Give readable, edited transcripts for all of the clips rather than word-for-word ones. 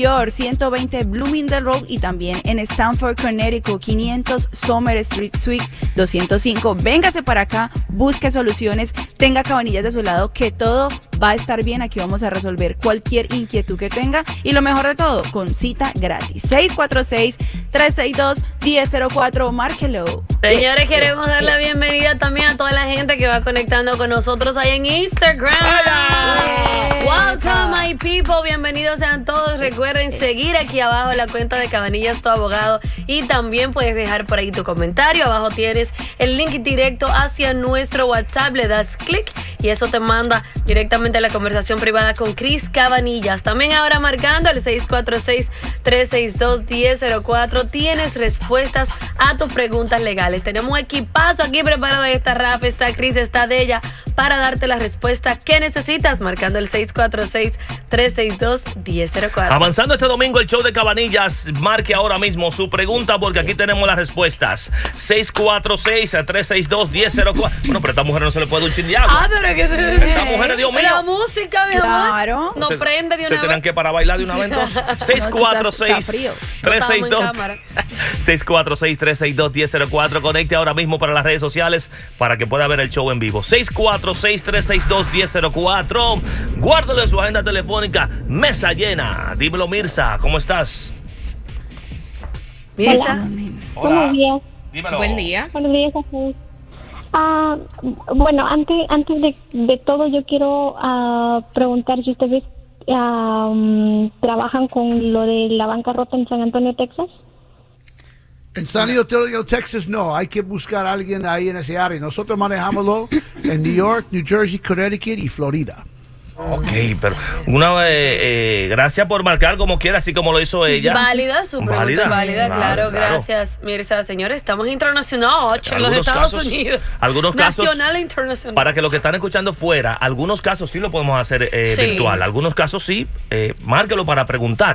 York, 120 Bloomingdale Road y también en Stamford, Connecticut, 500 Summer Street Suite 205. Véngase para acá, busque soluciones, tenga Cabanillas de su lado, que todo va a estar bien. Aquí vamos a resolver cualquier inquietud que tenga y lo mejor de todo, con cita gratis. 646-362-1004, márquelo. Señores, queremos dar la bienvenida también a toda la gente que va conectando con nosotros ahí en Instagram. Welcome, my people. Bienvenidos sean todos. Recuerden seguir aquí abajo la cuenta de Cabanillas, tu abogado. Y también puedes dejar por ahí tu comentario. Abajo tienes el link directo hacia nuestro WhatsApp. Le das clic y eso te manda directamente a la conversación privada con Chris Cabanillas. También ahora marcando el 646-362-1004. Tienes respuestas a tus preguntas legales. Tenemos un equipazo aquí preparado. Ahí está Rafa, está Chris, está Della para darte la respuesta que necesitas, marcando el 646-362-1004. Avanzando este domingo el show de Cabanillas. Marque ahora mismo su pregunta porque aquí tenemos las respuestas. 646-362-1004. Bueno, pero a esta mujer no se le puede un chin de agua. Pero que esta mujer, Dios mío. La música, mi amor. No prende de una vez. Se tenían que para bailar de una vez entonces. 646-362-1004. Conecte ahora mismo para las redes sociales para que pueda ver el show en vivo. 646-362-1004. Guárdalo en su agenda telefónica. Mesa llena. Dímelo, Mirza, ¿cómo estás? Mirza. Hola. Buenos días. Dímelo. Buen día. Buenos días a todos. Bueno, antes de todo yo quiero preguntar si ustedes trabajan con lo de la bancarrota en San Antonio, Texas. En San Antonio, Texas, no. Hay que buscar a alguien ahí en ese área. Nosotros manejámoslo en New York, New Jersey, Connecticut y Florida. Ok, pero gracias por marcar como quiera, así como lo hizo ella. Válida, su pregunta es válida, claro. Gracias, Mirza. Señores, estamos internacionales en los Estados Unidos. Algunos casos, nacional e internacional. para que los que están escuchando fuera, algunos casos sí lo podemos hacer virtual. Algunos casos sí, márquelo para preguntar.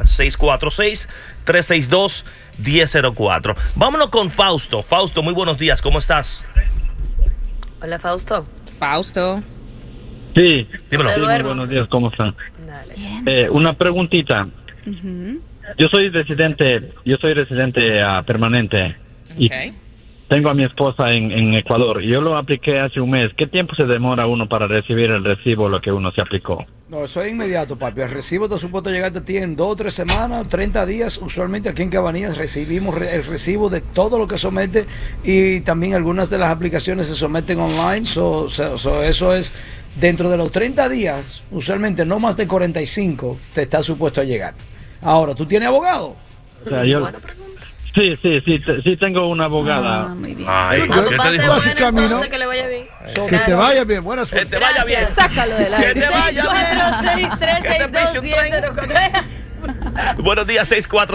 646-362-1004. Vámonos con Fausto. Fausto, muy buenos días, ¿cómo estás? Hola, Fausto. Fausto. Sí, dímelo. Sí, muy buenos días, ¿cómo están? Dale. Una preguntita. Yo soy residente permanente y tengo a mi esposa en Ecuador. Yo lo apliqué hace un mes. ¿Qué tiempo se demora uno para recibir el recibo, lo que uno se aplicó? No, eso es inmediato, papi. El recibo está supuesto a llegarte a ti en 2 o 3 semanas, 30 días. Usualmente aquí en Cabanillas recibimos el recibo de todo lo que somete y también algunas de las aplicaciones se someten online. Eso es dentro de los 30 días, usualmente no más de 45 te está supuesto a llegar. Ahora, ¿tú tienes abogado? O sea, yo... Sí, tengo una abogada. Muy bien. Ay, yo te digo así camino. Que le vaya bien. Que te vaya bien, buena suerte. Que te vaya bien. Sácalo de la Que te vaya bien. 646-362-1004. Buenos días,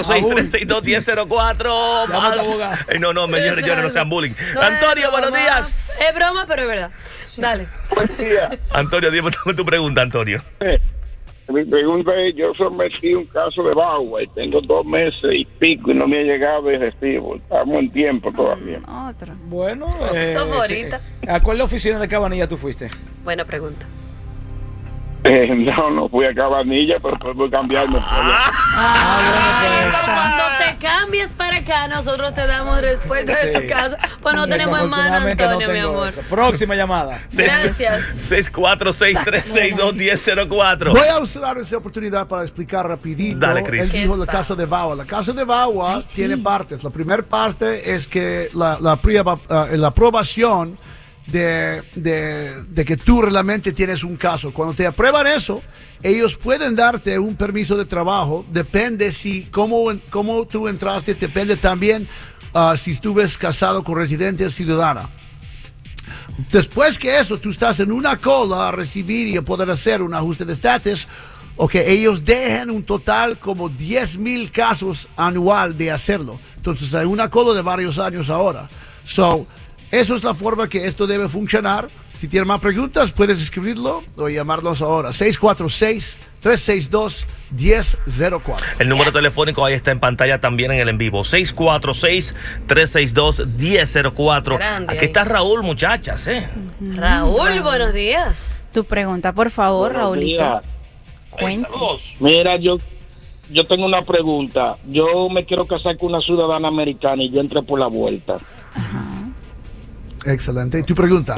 646-362-1004. No, señores, no sean bullying. Antonio, buenos días. Es broma, pero es verdad. Dale. Buen día. Antonio, dime tu pregunta, Antonio. Mi pregunta es, yo sometí un caso de Bauer, tengo 2 meses y pico y no me ha llegado el recibo. Estamos en tiempo todavía. Otro. Bueno, Favorita. ¿a cuál oficina de Cabanilla tú fuiste? Buena pregunta. No fui a Cabanilla, pero puedo cambiarme. Cuando te cambies para acá, nosotros te damos respuesta de tu casa. Pues no tenemos hermano Antonio, mi amor. Eso. Próxima llamada. Gracias. 646-362-1004. Voy a usar esa oportunidad para explicar rapidito. Dale, Chris. Él dijo el caso de Bauer. La casa de Bauer tiene partes. La primera parte es que la aprobación de que tú realmente tienes un caso. Cuando te aprueban eso, ellos pueden darte un permiso de trabajo. Depende si cómo tú entraste, depende también si estuvieras casado con residente o ciudadana. Después que eso, tú estás en una cola a recibir y a poder hacer un ajuste de estatus, o que ellos dejen un total como 10,000 casos anual de hacerlo. Entonces hay una cola de varios años ahora. Eso es la forma que esto debe funcionar. Si tienes más preguntas, puedes escribirlo o llamarnos ahora. 646-362-1004. El número telefónico ahí está en pantalla también en el en vivo. 646-362-1004. Aquí está Raúl, muchachas. Raúl, buenos días. Tu pregunta, por favor, Raulito. Cuenta. Mira, yo yo tengo una pregunta. Yo me quiero casar con una ciudadana americana y yo entré por la vuelta. Excelente. ¿Y tu pregunta?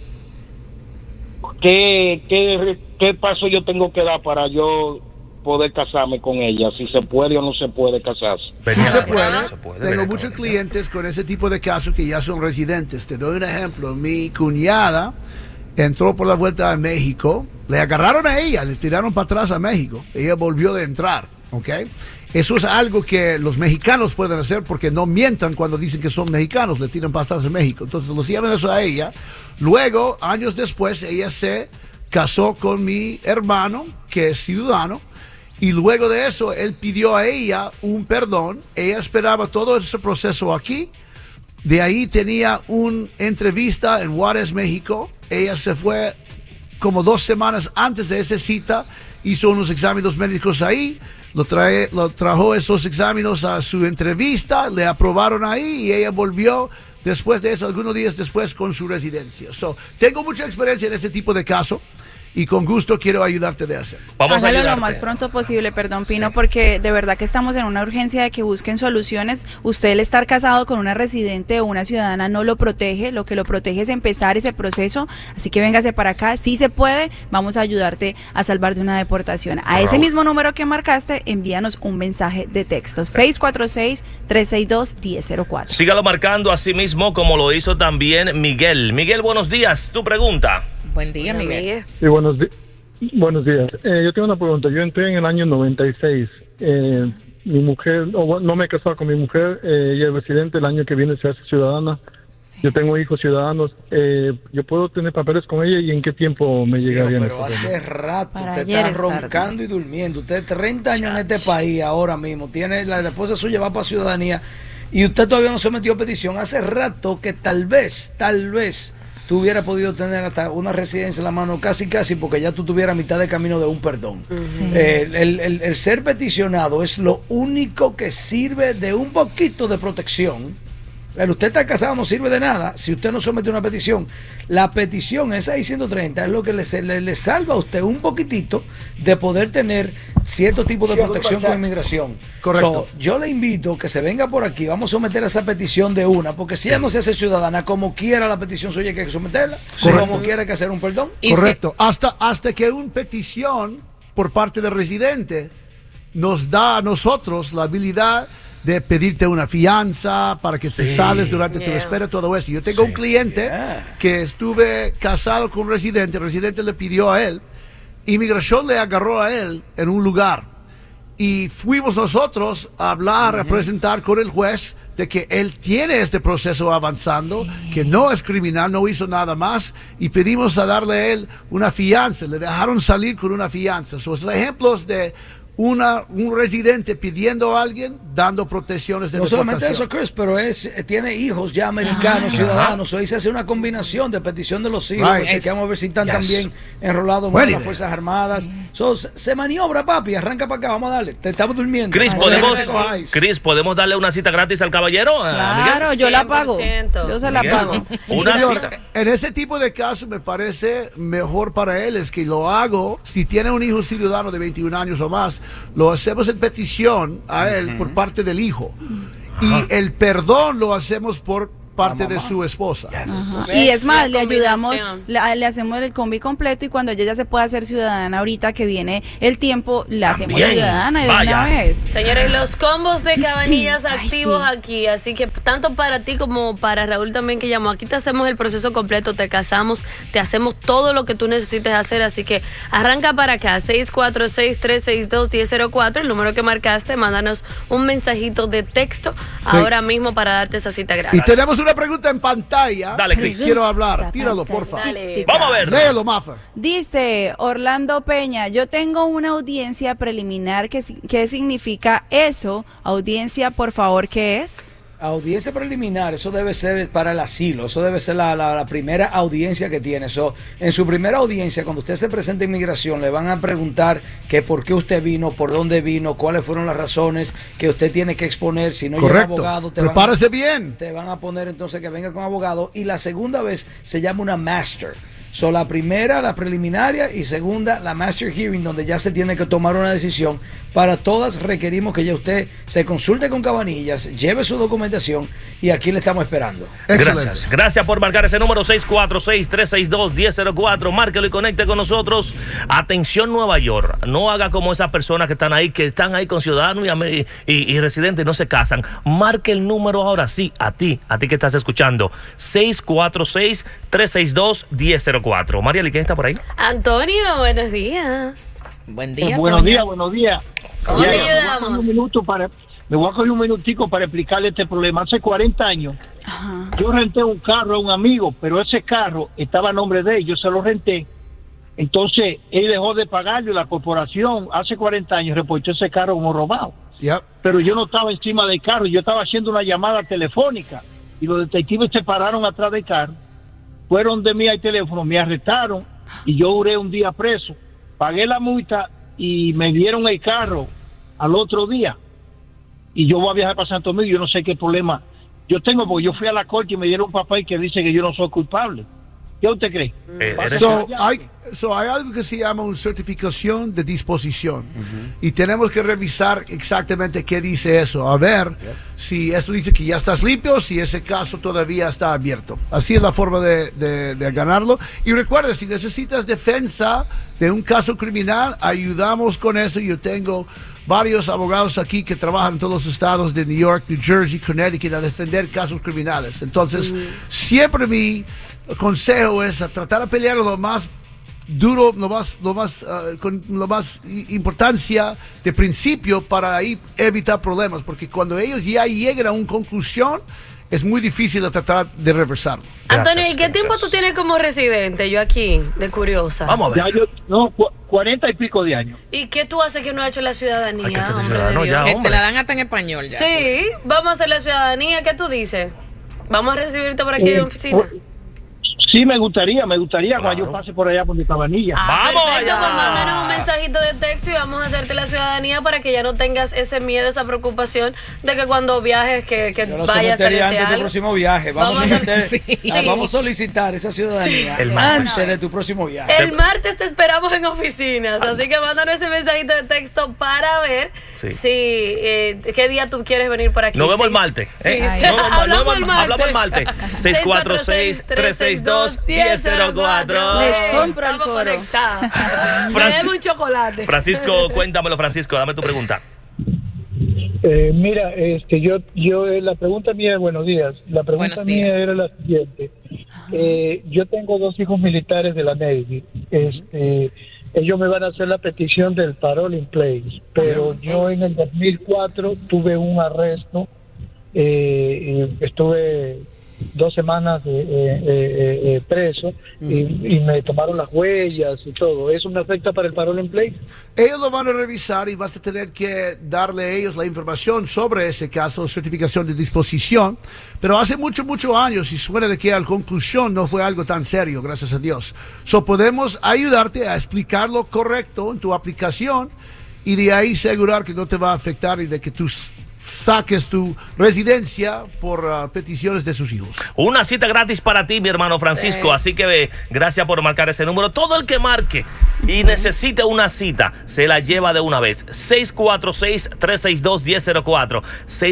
¿Qué paso yo tengo que dar para yo poder casarme con ella? Si se puede o no se puede casarse. Sí se puede. Tengo muchos clientes con ese tipo de casos que ya son residentes. Te doy un ejemplo. Mi cuñada entró por la vuelta a México. Le agarraron a ella, le tiraron para atrás a México. Ella volvió de entrar, ¿ok? Eso es algo que los mexicanos pueden hacer porque no mientan cuando dicen que son mexicanos, le tiran para atrás a México. Entonces lo hicieron eso a ella. Luego, años después, ella se casó con mi hermano, que es ciudadano. Y luego de eso, él pidió a ella un perdón. Ella esperaba todo ese proceso aquí. De ahí tenía una entrevista en Juárez, México. Ella se fue como 2 semanas antes de esa cita. Hizo unos exámenes médicos ahí. Lo trajo esos exámenes a su entrevista. Le aprobaron ahí y ella volvió después de eso, algunos días después, con su residencia. Tengo mucha experiencia en ese tipo de caso. Y con gusto quiero ayudarte de hacer. Vamos a ayudarte lo más pronto posible, perdón, Pino, sí, porque de verdad que estamos en una urgencia de que busquen soluciones. Usted, el estar casado con una residente o una ciudadana no lo protege, lo que lo protege es empezar ese proceso, así que véngase para acá, si se puede, vamos a ayudarte a salvar de una deportación. A ese mismo número que marcaste, envíanos un mensaje de texto, 646-362-1004. Sígalo marcando así mismo como lo hizo también Miguel. Miguel, buenos días, tu pregunta. Buen día, Miguel. Sí, buenos días. Yo tengo una pregunta. Yo entré en el año 96. Mi mujer, no me he casado con mi mujer. Ella es residente. El año que viene se hace ciudadana. Sí. Yo tengo hijos ciudadanos. ¿Yo puedo tener papeles con ella y en qué tiempo me llegarían? Pero hace rato usted está roncando y durmiendo. Usted 30 años en este país ahora mismo. Tiene la esposa suya va para ciudadanía y usted todavía no sometió petición. Hace rato que tal vez tú hubieras podido tener hasta una residencia en la mano, casi, porque ya tú tuvieras mitad de camino de un perdón. Sí. El ser peticionado es lo único que sirve de un poquito de protección. Usted está casado, no sirve de nada si usted no somete una petición. La petición, esa I-130, es lo que le salva a usted un poquitito de poder tener cierto tipo de protección con inmigración. Correcto. Yo le invito que se venga por aquí, vamos a someter esa petición de una, porque si ella no se hace ciudadana, como quiera la petición suya hay que someterla, como quiera hay que hacer un perdón. Correcto. Hasta que una petición por parte del residente nos da a nosotros la habilidad de pedirte una fianza para que te sales durante tu espera, todo eso. Yo tengo un cliente que estuve casado con un residente, el residente le pidió a él, inmigración le agarró a él en un lugar y fuimos nosotros a hablar, a presentar con el juez de que él tiene este proceso avanzando, que no es criminal, no hizo nada más, y pedimos a darle a él una fianza, le dejaron salir con una fianza. Son ejemplos de un residente pidiendo a alguien, dando protecciones de deportación. No solamente eso, Chris, pero tiene hijos ya americanos, ciudadanos. Hoy se hace una combinación de petición de los hijos. Chequeamos a ver si están también enrolados en las Fuerzas Armadas. Se maniobra, papi, arranca para acá, vamos a darle. Te estamos durmiendo. Chris, ¿podemos darle una cita gratis al caballero? Claro, yo la pago. Yo se la pago. En ese tipo de casos me parece mejor para él es que lo hago, si tiene un hijo ciudadano de 21 años o más, lo hacemos en petición a él por parte del hijo. Y el perdón lo hacemos por parte de su esposa. Y es más, le ayudamos, le hacemos el combi completo y cuando ella ya se pueda hacer ciudadana ahorita que viene el tiempo, la hacemos ciudadana de una vez. Señores, los combos de Cabanillas activos aquí, así que tanto para ti como para Raúl también que llamó, aquí te hacemos el proceso completo, te casamos, te hacemos todo lo que tú necesites hacer, así que arranca para acá, 646-362-1004, el número que marcaste, mándanos un mensajito de texto ahora mismo para darte esa cita gratis. Y tenemos una pregunta en pantalla. Dale, Chris. Quiero hablar. Tíralo, porfa. Vamos a ver. Léelo, Mafer. Dice Orlando Peña, yo tengo una audiencia preliminar. ¿Qué significa eso? Audiencia, por favor, ¿qué es? Audiencia preliminar, eso debe ser para el asilo, eso debe ser la primera audiencia que tiene. En su primera audiencia, cuando usted se presenta a inmigración, le van a preguntar que por qué usted vino, por dónde vino, cuáles fueron las razones que usted tiene que exponer. Si no llega abogado, te van a poner entonces que venga con abogado. Y la segunda vez se llama una master. So, la primera, la preliminaria, y segunda, la master hearing, donde ya se tiene que tomar una decisión. Para todas requerimos que ya usted se consulte con Cabanillas, lleve su documentación, y aquí le estamos esperando. Gracias. Gracias por marcar ese número 646-362-1004. Márquelo y conecte con nosotros. Atención, Nueva York. No haga como esas personas que están ahí con ciudadanos y residentes y no se casan. Marque el número ahora sí, a ti que estás escuchando. 646-362-1004. Marieli, ¿quién está por ahí? Antonio, buenos días. Buen día. Buenos días, buenos días. ¿Cómo te ayudamos? Me voy a coger un minutico para explicarle este problema. Hace 40 años, yo renté un carro a un amigo, pero ese carro estaba a nombre de él, yo se lo renté. Entonces, él dejó de pagarlo y la corporación hace 40 años reportó ese carro como robado. Yep. Pero yo no estaba encima del carro, yo estaba haciendo una llamada telefónica y los detectives se pararon atrás del carro, fueron de mí al teléfono, me arrestaron y yo duré un día preso. Pagué la multa y me dieron el carro al otro día. Y yo voy a viajar para Santo Domingo, yo no sé qué problema yo tengo, porque yo fui a la corte y me dieron un papel que dice que yo no soy culpable. ¿Qué usted cree? Hay algo que se llama una certificación de disposición. Y tenemos que revisar exactamente qué dice eso. A ver si eso dice que ya estás limpio, si ese caso todavía está abierto. Así es la forma de ganarlo. Y recuerda, si necesitas defensa de un caso criminal, ayudamos con eso. Yo tengo varios abogados aquí que trabajan en todos los estados de New York, New Jersey, Connecticut a defender casos criminales. Entonces, siempre mi consejo es a tratar de pelear lo más duro, con lo más importancia de principio para ahí evitar problemas, porque cuando ellos ya lleguen a una conclusión es muy difícil de tratar de reversarlo. Antonio, ¿y qué tiempo tú tienes como residente? Yo aquí, de curiosa. Vamos a ver. 40 y pico de años. ¿Y qué tú haces que no has hecho la ciudadanía? Ay, que este hombre ciudadano de Dios? ya, Que te la dan hasta en español ya. Sí, vamos a hacer la ciudadanía. ¿Qué tú dices? ¿Vamos a recibirte por aquí en la oficina? Sí, me gustaría cuando yo pase por allá por mi Cabanilla. ¡Vamos perfecto, allá! pues mándanos un mensajito de texto y vamos a hacerte la ciudadanía para que ya no tengas ese miedo, esa preocupación de que cuando viajes que vayas a salirte antes del próximo viaje. Vamos a solicitar esa ciudadanía antes de tu próximo viaje. El martes te esperamos en oficinas, así que mándanos ese mensajito de texto para ver si qué día tú quieres venir por aquí. Nos vemos el martes. Hablamos el martes. 646-362-1004. Les compro el coro. Dame un chocolate. Francisco, cuéntamelo, Francisco, dame tu pregunta. Mira, yo la pregunta mía, buenos días. La pregunta mía era la siguiente. Yo tengo 2 hijos militares de la Navy. Ellos me van a hacer la petición del parole in place, pero yo en el 2004 tuve un arresto, estuve 2 semanas preso y me tomaron las huellas y todo. ¿Eso me afecta para el parole in place? Ellos lo van a revisar y vas a tener que darle a ellos la información sobre ese caso, certificación de disposición. Pero hace muchos años y suena de que a la conclusión no fue algo tan serio, gracias a Dios. Podemos ayudarte a explicar lo correcto en tu aplicación y de ahí asegurar que no te va a afectar y de que tus saques tu residencia por peticiones de sus hijos. Una cita gratis para ti, mi hermano Francisco. Así que gracias por marcar ese número. Todo el que marque y necesite una cita se la lleva de una vez. 646-362-1004.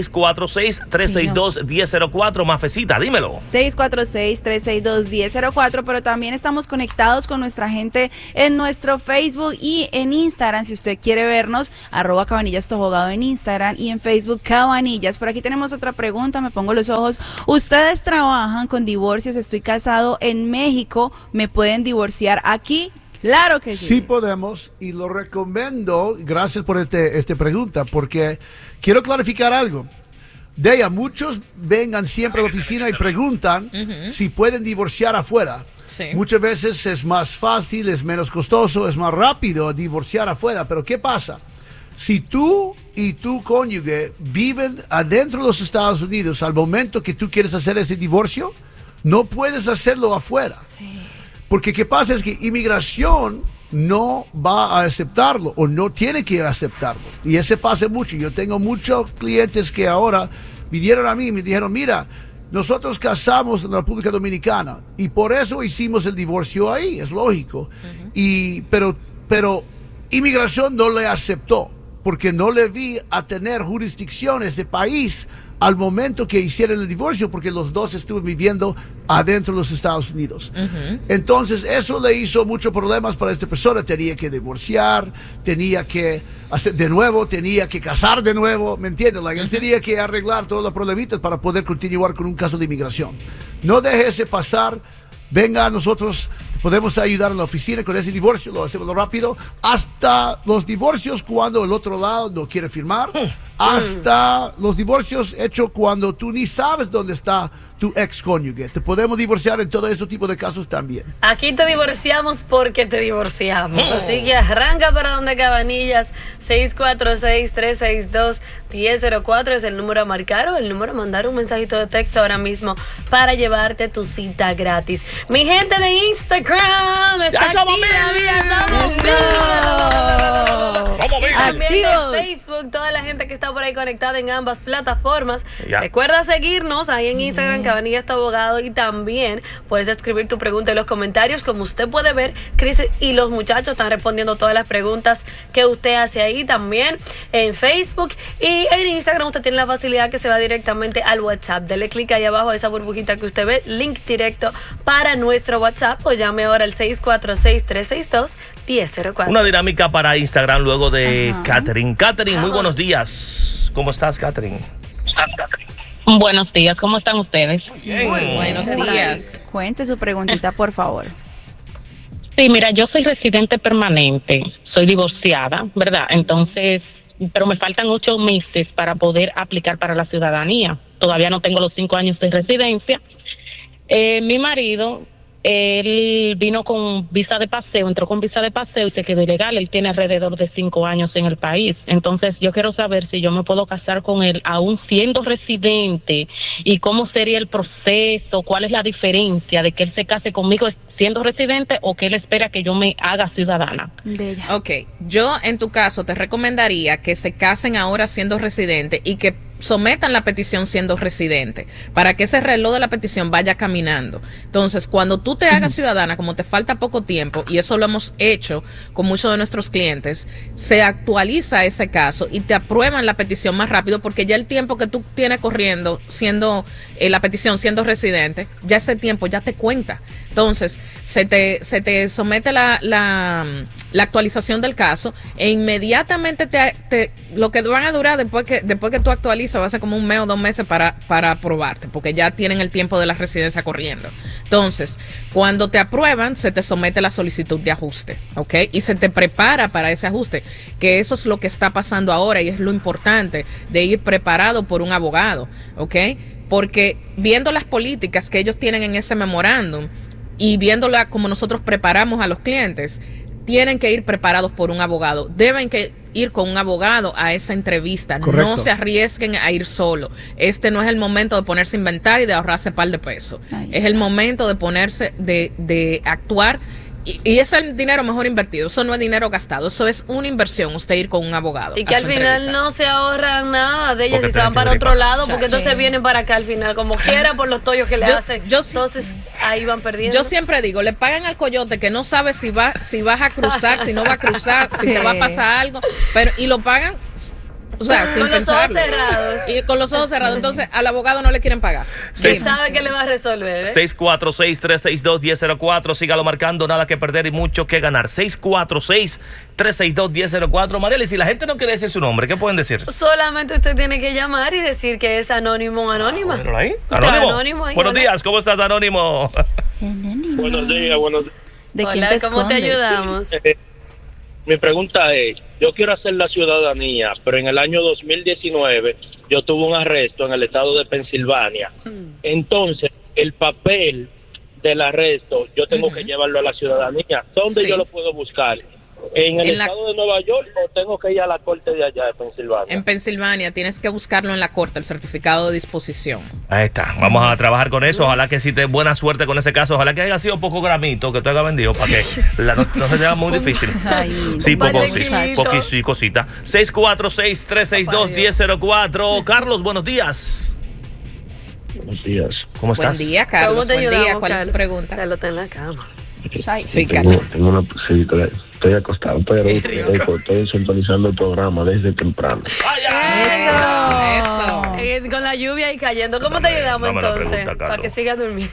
646-362-1004. Mafecita, dímelo. 646-362-1004. Pero también estamos conectados con nuestra gente en nuestro Facebook y en Instagram. Si usted quiere vernos, @Cabanillas tu abogado en Instagram y en Facebook Cabanillas. Por aquí tenemos otra pregunta, me pongo los ojos. ¿Ustedes trabajan con divorcios? Estoy casado en México, ¿me pueden divorciar aquí? Claro que sí. Sí podemos, y lo recomiendo. Gracias por esta pregunta, porque quiero clarificar algo. Deya, muchos vengan siempre a la oficina y preguntan si pueden divorciar afuera. Sí. Muchas veces es más fácil, es menos costoso, es más rápido divorciar afuera, pero ¿qué pasa? Si tú y tu cónyuge viven adentro de los Estados Unidos al momento que tú quieres hacer ese divorcio, no puedes hacerlo afuera. Sí. Porque ¿qué pasa? Es que inmigración no va a aceptarlo o no tiene que aceptarlo. Y ese pasa mucho. Yo tengo muchos clientes que ahora vinieron a mí y me dijeron, mira, nosotros casamos en la República Dominicana y por eso hicimos el divorcio ahí, es lógico. Pero inmigración no le aceptó, porque no le vi a tener jurisdicción ese país al momento que hicieron el divorcio, porque los dos estuvieron viviendo adentro de los Estados Unidos. Entonces eso le hizo muchos problemas para esta persona. Tenía que divorciar, tenía que hacer de nuevo, tenía que casar de nuevo, ¿me entiendes? Él tenía que arreglar todos los problemitas para poder continuar con un caso de inmigración. No deje ese pasar. Venga a nosotros, podemos ayudar en la oficina con ese divorcio, lo hacemos rápido, hasta los divorcios cuando el otro lado no quiere firmar, hasta los divorcios hechos cuando tú ni sabes dónde está tu ex cónyuge. Te podemos divorciar en todo ese tipo de casos también. Aquí te divorciamos porque te divorciamos. Así que arranca para donde Cabanillas. 646-362-1004 es el número a marcar o el número a mandar un mensajito de texto ahora mismo para llevarte tu cita gratis. Mi gente de Instagram está ¡Ya somos También de Facebook, toda la gente que está por ahí conectada en ambas plataformas. Recuerda seguirnos ahí en Instagram, Cabanillas tu abogado, y también puedes escribir tu pregunta en los comentarios. Como usted puede ver, Chris y los muchachos están respondiendo todas las preguntas que usted hace ahí también en Facebook, y en Instagram usted tiene la facilidad que se va directamente al WhatsApp. Dele clic ahí abajo a esa burbujita que usted ve, link directo para nuestro WhatsApp, o llame ahora al 646-362-1004. Una dinámica para Instagram luego de Catherine. Catherine, muy buenos días. ¿Cómo estás, Catherine? Buenos días, ¿cómo están ustedes? Bien. Buenos días. Cuente su preguntita, por favor. Sí, mira, yo soy residente permanente, soy divorciada, ¿verdad? Entonces, pero me faltan 8 meses para poder aplicar para la ciudadanía. Todavía no tengo los 5 años de residencia. Mi marido, él vino con visa de paseo, entró con visa de paseo y se quedó ilegal. Él tiene alrededor de 5 años en el país. Entonces yo quiero saber si yo me puedo casar con él aún siendo residente, y cómo sería el proceso, cuál es la diferencia de que él se case conmigo siendo residente o que él espera que yo me haga ciudadana. Ok, yo en tu caso te recomendaría que se casen ahora siendo residente y que sometan la petición siendo residente, para que ese reloj de la petición vaya caminando. Entonces, cuando tú te hagas ciudadana, como te falta poco tiempo, y eso lo hemos hecho con muchos de nuestros clientes, se actualiza ese caso y te aprueban la petición más rápido, porque ya el tiempo que tú tienes corriendo siendo la petición siendo residente, ya ese tiempo ya te cuenta. Entonces, se te somete la actualización del caso, e inmediatamente lo que van a durar después que tú actualizas va a ser como 1 mes o 2 meses para aprobarte, porque ya tienen el tiempo de la residencia corriendo. Entonces, cuando te aprueban, se te somete la solicitud de ajuste, ¿ok? Y se te prepara para ese ajuste, que eso es lo que está pasando ahora, y es lo importante de ir preparado por un abogado, ¿ok? Porque viendo las políticas que ellos tienen en ese memorándum y viéndola como nosotros preparamos a los clientes, tienen que ir preparados por un abogado. Deben que ir con un abogado a esa entrevista. Correcto. No se arriesguen a ir solo. Este no es el momento de ponerse a inventar y de ahorrarse par de pesos. Es el momento de ponerse, de actuar. Y es el dinero mejor invertido. Eso no es dinero gastado. Eso es una inversión, usted ir con un abogado. Y que al final no se ahorran nada de ellas si se van para otro lado, porque entonces vienen para acá al final, como quiera, por los tollos que le hacen. Entonces ahí van perdiendo. Yo siempre digo, le pagan al coyote que no sabe si vas a cruzar, si no va a cruzar, si te va a pasar algo, y lo pagan, o sea, sin con los ojos cerrados. Y con los ojos cerrados. Entonces, al abogado no le quieren pagar. Sí, sabe que le va a resolver. 646-362-1004. Sígalo marcando, nada que perder y mucho que ganar. 646-362-1004. Mariela, y si la gente no quiere decir su nombre, ¿qué pueden decir? Solamente usted tiene que llamar y decir que es anónimo o anónima. Ahí. Anónimo. Buenos días, ¿cómo estás, Anónimo? Buenos días, buenos días. ¿De quién te escondes? ¿Cómo te ayudamos? Mi pregunta es, yo quiero hacer la ciudadanía, pero en el año 2019 yo tuve un arresto en el estado de Pensilvania. Entonces, el papel del arresto, yo tengo que llevarlo a la ciudadanía. ¿Dónde yo lo puedo buscar? ¿En el estado de Nueva York o tengo que ir a la corte de allá de Pensilvania? En Pensilvania tienes que buscarlo en la corte, el certificado de disposición. Ahí está, vamos a trabajar con eso. Ojalá que sí te buena suerte con ese caso. Ojalá que haya sido poco gramito que tú hayas vendido para que no se te haga muy difícil. Sí, poco cosita. 646-362-1004. Carlos, buenos días. Buenos días. ¿Cómo estás? Buen día, Carlos. ¿Cómo te Buen día. ayudamos, ¿Cuál es tu Carlos? pregunta? Carlos está en la cama. Sí, tengo, Carlos. tengo una, sí, estoy acostado, pero estoy sintonizando el programa desde temprano. Eso. Con la lluvia y cayendo. ¿Cómo te ayudamos dame la entonces? pregunta, Carlos. Para que sigas durmiendo.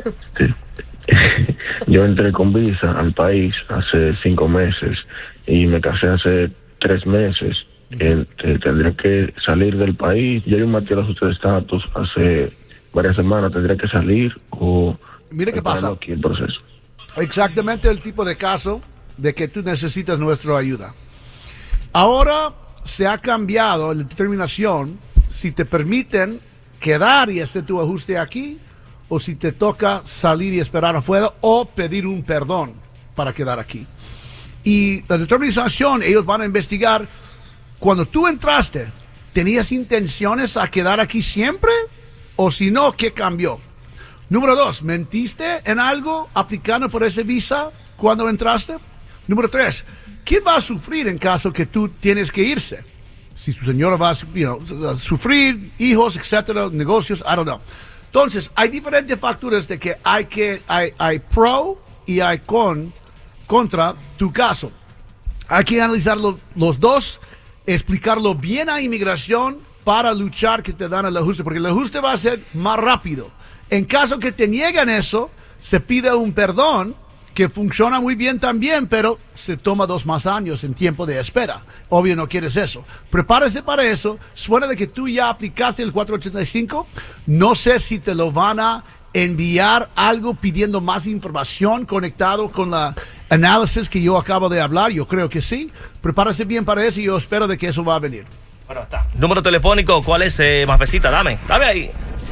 Yo entré con visa al país hace 5 meses y me casé hace 3 meses. Tendría que salir del país. Ya yo metí el ajuste de estatus hace varias semanas. ¿Tendría que salir o Mire qué pasa. aquí el proceso? Exactamente el tipo de caso de que tú necesitas nuestra ayuda. Ahora se ha cambiado la determinación si te permiten quedar y hacer tu ajuste aquí o si te toca salir y esperar afuera o pedir un perdón para quedar aquí. Y la determinación, ellos van a investigar, cuando tú entraste, ¿tenías intenciones a quedar aquí siempre? O si no, ¿qué cambió? Número 2, ¿mentiste en algo aplicando por ese visa cuando entraste? Número 3, ¿quién va a sufrir en caso que tú tienes que irse? Si tu señora va a sufrir, hijos, etcétera, negocios, I don't know. Entonces, hay diferentes factores de que hay pro y hay contra tu caso. Hay que analizar los dos, explicarlo bien a inmigración para luchar que te dan el ajuste, porque el ajuste va a ser más rápido. En caso que te niegan eso, se pide un perdón, que funciona muy bien también, pero se toma 2 más años en tiempo de espera. Obvio no quieres eso. Prepárese para eso. Suena de que tú ya aplicaste el 485. No sé si te lo van a enviar algo pidiendo más información conectado con la análisis que yo acabo de hablar. Yo creo que sí. Prepárese bien para eso y yo espero de que eso va a venir. Bueno, está. Número telefónico, ¿cuál es, Mafecita? Dame ahí.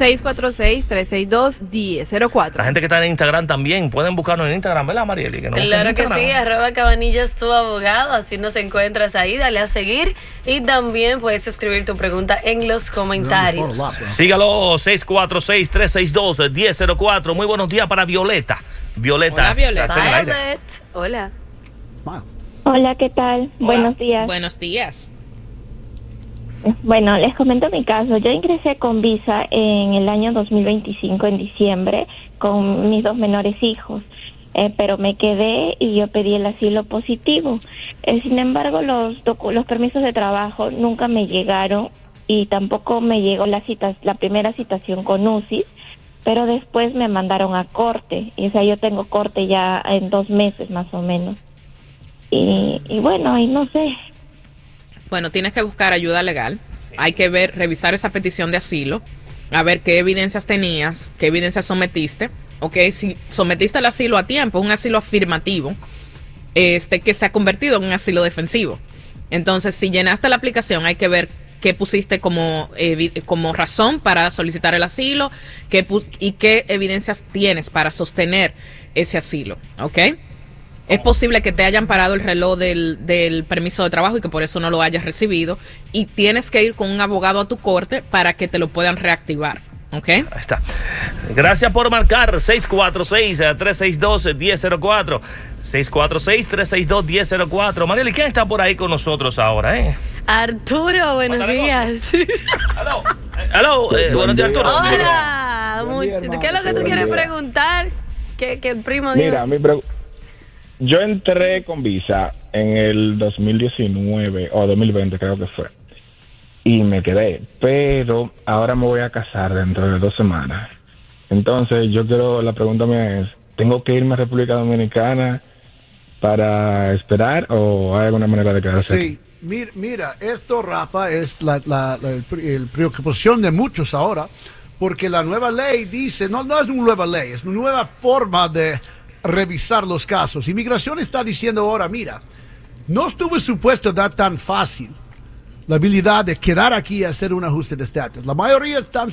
646-362-1004. La gente que está en Instagram también, pueden buscarnos en Instagram, ¿verdad, Marieli? Claro que sí, @Cabanillas tu abogado, así nos encuentras ahí, dale a seguir y también puedes escribir tu pregunta en los comentarios. Sígalo, 646-362-1004. Muy buenos días para Violeta. Hola, Violeta. Hola. Hola, ¿qué tal? Buenos días. Buenos días. Bueno, les comento mi caso. Yo ingresé con visa en el año 2025, en diciembre, con mis 2 menores hijos, pero me quedé y yo pedí el asilo positivo. Sin embargo, los permisos de trabajo nunca me llegaron y tampoco me llegó la primera citación con UCIS, pero después me mandaron a corte. Y, o sea, yo tengo corte ya en 2 meses más o menos. Y bueno, y no sé. Bueno, tienes que buscar ayuda legal. Sí. Hay que revisar esa petición de asilo, a ver qué evidencias tenías, qué evidencias sometiste. Ok, si sometiste el asilo a tiempo, un asilo afirmativo, que se ha convertido en un asilo defensivo. Entonces, si llenaste la aplicación, hay que ver qué pusiste como razón para solicitar el asilo y qué evidencias tienes para sostener ese asilo. ¿Ok? Es posible que te hayan parado el reloj del permiso de trabajo y que por eso no lo hayas recibido. Y tienes que ir con un abogado a tu corte para que te lo puedan reactivar. ¿Ok? Ahí está. Gracias por marcar 646-362-1004. 646-362-1004. Marieli, ¿quién está por ahí con nosotros ahora, Arturo, buenos días. Hello, buenos días, Arturo. Hola. ¿Qué es lo que tú quieres preguntar? Que el primo dijo. Mira, yo entré con visa en el 2019 o 2020 creo que fue y me quedé, pero ahora me voy a casar dentro de 2 semanas. Entonces la pregunta mía es, ¿tengo que irme a República Dominicana para esperar o hay alguna manera de quedarse? Sí, mira, esto, Rafa, es la preocupación de muchos ahora, porque la nueva ley dice, no es una nueva ley, es una nueva forma de revisar los casos. Inmigración está diciendo ahora, mira, no estuvo supuesto dar tan fácil la habilidad de quedar aquí y hacer un ajuste de estatus. La mayoría están